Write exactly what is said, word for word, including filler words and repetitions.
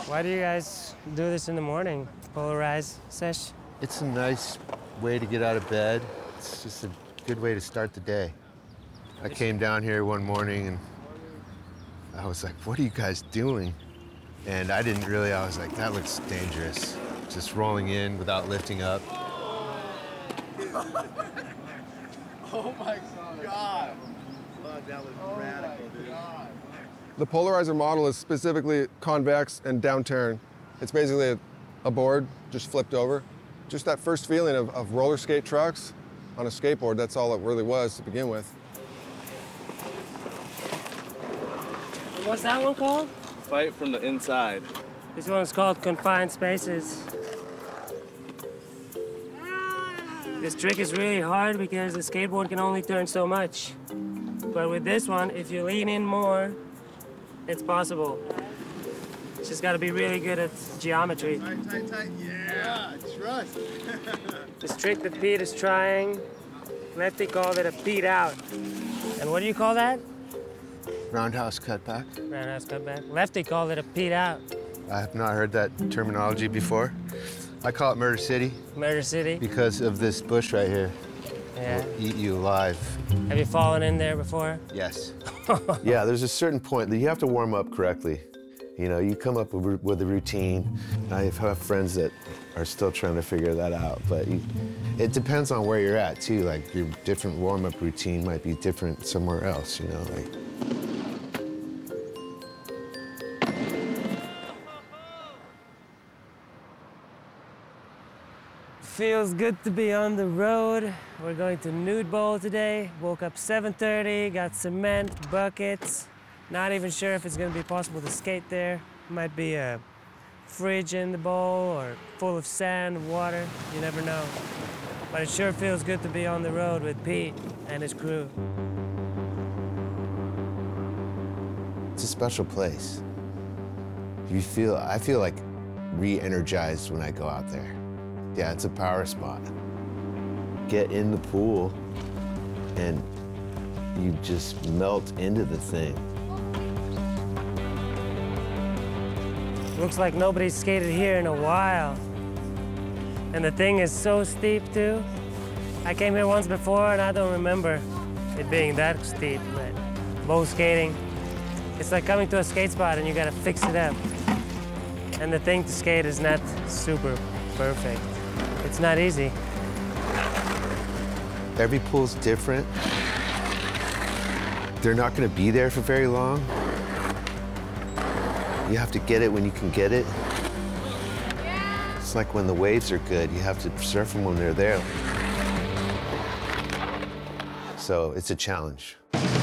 Why do you guys do this in the morning? Polarize sesh? It's a nice way to get out of bed. It's just a good way to start the day. I came down here one morning and I was like, what are you guys doing? And I didn't really, I was like, that looks dangerous. Just rolling in without lifting up. Oh my God. Oh, that was oh radical, dude. The polarizer model is specifically convex and downturn. It's basically a, a board just flipped over. Just that first feeling of, of roller skate trucks on a skateboard, that's all it really was to begin with. What's that one called? Fight from the inside. This one's called Confined Spaces. This trick is really hard because the skateboard can only turn so much. But with this one, if you lean in more, it's possible. It's just gotta be really good at geometry. Tight, tight, tight. Yeah, trust. This trick that Pete is trying, Lefty called it a Pete out. And what do you call that? Roundhouse cutback. Roundhouse cutback. Lefty called it a Pete out. I have not heard that terminology before. I call it Murder City. Murder City. Because of this bush right here. Yeah. It'll eat you alive. Have you fallen in there before? Yes. Yeah, there's a certain point that you have to warm up correctly. You know, you come up with, with a routine. I have friends that are still trying to figure that out, but you, it depends on where you're at too. Like your different warm-up routine might be different somewhere else, you know, like. Feels good to be on the road. We're going to Nude Bowl today. Woke up seven thirty, got cement, buckets. Not even sure if it's gonna be possible to skate there. Might be a fridge in the bowl or full of sand, water, you never know. But it sure feels good to be on the road with Pete and his crew. It's a special place. You feel, I feel like re-energized when I go out there. Yeah, it's a power spot. Get in the pool and you just melt into the thing. Looks like nobody's skated here in a while. And the thing is so steep too. I came here once before and I don't remember it being that steep, but bow skating, it's like coming to a skate spot and you gotta fix it up. And the thing to skate is not super perfect. It's not easy. Every pool's different. They're not gonna be there for very long. You have to get it when you can get it. It's like when the waves are good, you have to surf them when they're there. So it's a challenge.